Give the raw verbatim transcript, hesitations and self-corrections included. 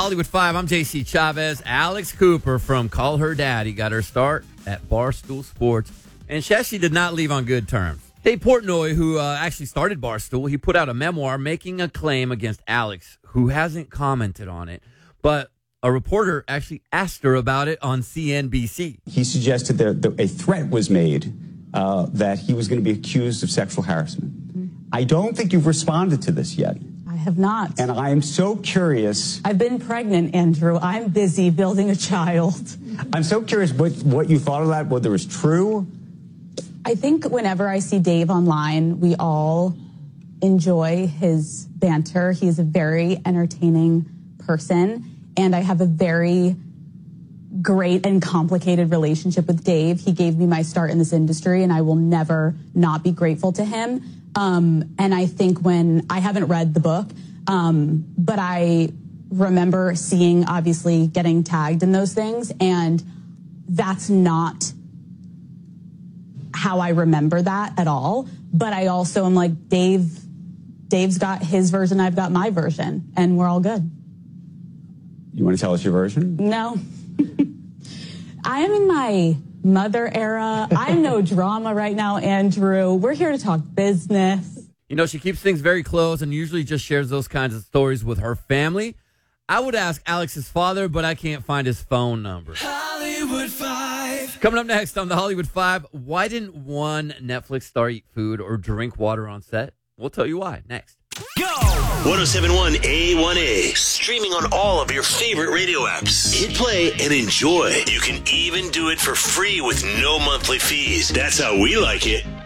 Hollywood Five, I'm J C Chavez. Alex Cooper from Call Her Daddy got her start at Barstool Sports, and she actually did not leave on good terms. Dave Portnoy, who uh, actually started Barstool, he put out a memoir making a claim against Alex, who hasn't commented on it, but a reporter actually asked her about it on C N B C. He suggested that, that a threat was made uh, that he was going to be accused of sexual harassment. Mm-hmm. I don't think you've responded to this yet. I have not. And I am so curious. I've been pregnant, Andrew. I'm busy building a child. I'm so curious what, what you thought of that, whether it was true. I think whenever I see Dave online, we all enjoy his banter. He's a very entertaining person, and I have a very great and complicated relationship with Dave. He gave me my start in this industry, and I will never not be grateful to him. Um, and I think when I haven't read the book, um, but I remember seeing, obviously, getting tagged in those things, and that's not how I remember that at all. But I also am like, Dave, Dave's got his version, I've got my version, and we're all good. You want to tell us your version? No. I am in my mother era. I'm no drama right now, Andrew. We're here to talk business. You know, she keeps things very close and usually just shares those kinds of stories with her family. I would ask Alex's father, but I can't find his phone number. Hollywood Five. Coming up next on the Hollywood Five, why didn't one Netflix star eat food or drink water on set? We'll tell you why next. Go! one oh seven point one A one A. Streaming on all of your favorite radio apps. Hit play and enjoy. You can even do it for free with no monthly fees. That's how we like it.